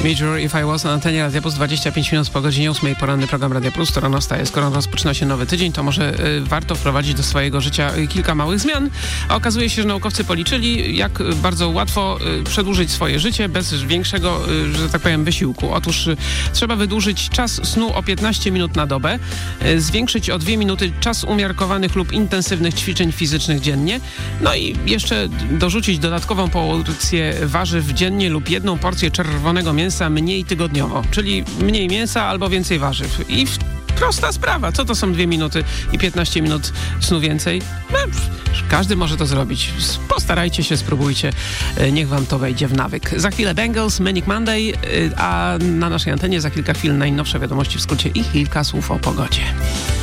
Major, If I Was na antenie Radia Plus, 25 minut po godzinie 8. Poranny program Radia Plus, to rano wstaje. Skoro rozpoczyna się nowy tydzień, to może warto wprowadzić do swojego życia kilka małych zmian. A okazuje się, że naukowcy policzyli, jak bardzo łatwo przedłużyć swoje życie bez większego, że tak powiem, wysiłku. Otóż trzeba wydłużyć czas snu o 15 minut na dobę, zwiększyć o 2 minuty czas umiarkowanych lub intensywnych ćwiczeń fizycznych dziennie, no i jeszcze dorzucić dodatkową porcję warzyw dziennie lub jedną porcję czerwonego mięsa mniej tygodniowo, czyli mniej mięsa albo więcej warzyw. I prosta sprawa. Co to są 2 minuty i 15 minut snu więcej? No, każdy może to zrobić. Postarajcie się, spróbujcie. Niech wam to wejdzie w nawyk. Za chwilę Bengals, Manic Monday, a na naszej antenie za kilka chwil najnowsze wiadomości w skrócie i kilka słów o pogodzie.